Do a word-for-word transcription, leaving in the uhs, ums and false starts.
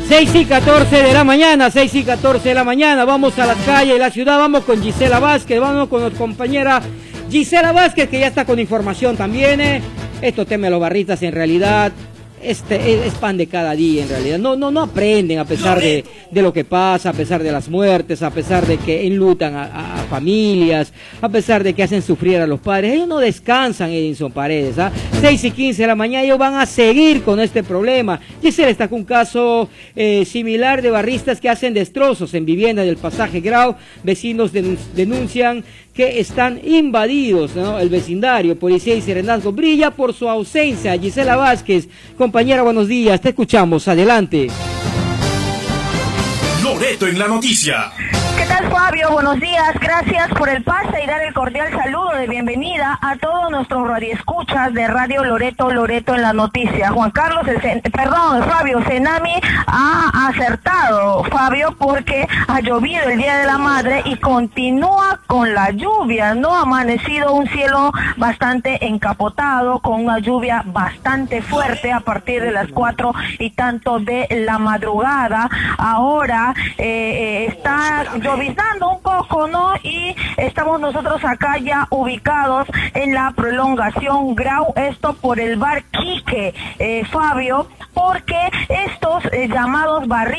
seis y catorce de la mañana, seis y catorce de la mañana, vamos a las calles de la ciudad, vamos con Gisela Vázquez, vamos con nuestra compañera Gisela Vázquez, que ya está con información también. Eh. Estos temas de los barristas en realidad este, es pan de cada día en realidad, no, no, no aprenden a pesar de, de lo que pasa, a pesar de las muertes, a pesar de que enlutan a, a, a familias, a pesar de que hacen sufrir a los padres. Ellos no descansan, Edinson Paredes, ¿ah? seis y quince de la mañana, ellos van a seguir con este problema. Gisela destacó un caso eh, similar de barristas que hacen destrozos en viviendas del Pasaje Grau. Vecinos denun denuncian que están invadidos, ¿no? El vecindario. Policía y Serenazgo brilla por su ausencia. Gisela Vázquez, compañera, buenos días, te escuchamos, adelante. Loreto en la noticia. ¿Qué tal, Fabio? Buenos días, gracias por el pase y dar el cordial saludo de bienvenida a todos nuestros radioescuchas de Radio Loreto, Loreto en la noticia. Juan Carlos, el Cen... perdón, Fabio, Cenami ha acertado, Fabio, porque ha llovido el Día de la Madre y continúa con la lluvia, ¿no? Ha amanecido un cielo bastante encapotado, con una lluvia bastante fuerte a partir de las cuatro y tanto de la madrugada. Ahora eh, está lloviznando un poco, ¿no? Y estamos nosotros acá ya ubicados en la prolongación Grau, esto por el bar Quique, eh, Fabio, porque estos eh, llamados barrios